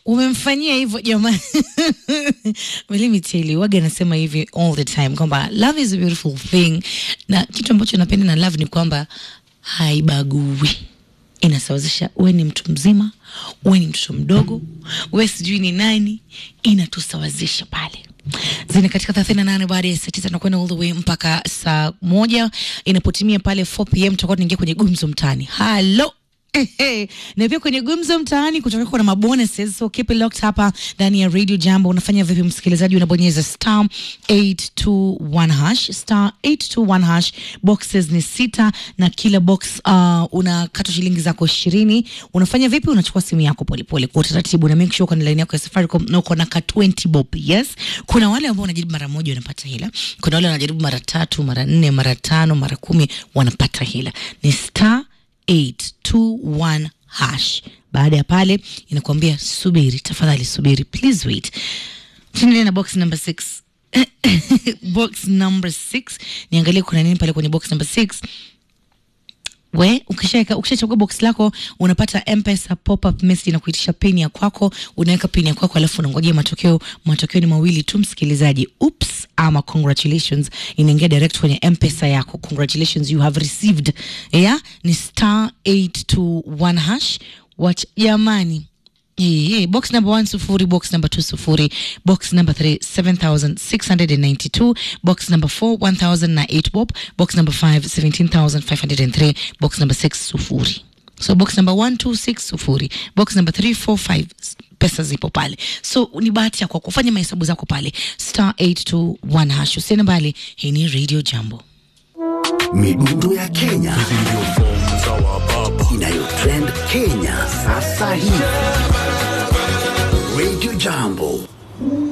umemfanyia hivyo jamani. Let me tell you, waga nasema hivi all the time kwamba love is a beautiful thing, na kitu ambacho napenda na love ni kwamba haibagui. Inasawazisha uwe ni mtu mzima, uwe ni mtoto mdogo, uwe sijui ni nani, inatusawazisha pale. Zina katika 38 baada ya saa 9 tunakwenda all the way mpaka saa 1 inapotimia pale 4 pm tutakuwa tunaingia kwenye gumzo mtaani. Hello. Na pia kwenye gumzo mtaani kutoka kuna mabonuses, so keep it locked hapa ndani ya Radio Jambo. Unafanya vipi msikilizaji? Unabonyeza *821#, boxes ni 6 na kila box unakata shilingi zako 20. Unafanya vipi? Unachukua simu yako polepole kwa utaratibu na make sure kuna line yako ya Safaricom na uko na ka 20 bob. Yes, kuna wale ambao wanajaribu mara moja wanapata hela, kuna wale wanajaribu mara 3, mara 4, mara 5, mara 10 wanapata hela. Ni *821#. Baada ya pale inakuambia subiri, tafadhali subiri, please wait. Tunaendelea na box number 6. Box number 6, niangalie kuna nini pale kwenye box number 6. Ukishachagua box lako unapata M-Pesa pop-up message na kuitisha pin ya kwako. Unaweka pin ya kwako alafu unangojea matokeo. Matokeo ni mawili tu msikilizaji, oops ama congratulations, inaingia direct kwenye M-Pesa yako. Congratulations, you have received. Yeah, ni *821#. Watch jamani. Box number 1 sufuri, box number 2 sufuri, box number 3 7,692, box number 4 1,008 bob, box number 5 17,503, box number 6 sufuri. So box number 1 2 6 sufuri, box number 3 4 5 pesa zipo pale. So ni bahati yako kufanya mahesabu zako pale *821#. Usiende mbali, hii ni Radio Jambo. Midundo ya Kenya inayotrend Kenya sasa hivi. Radio Jambo.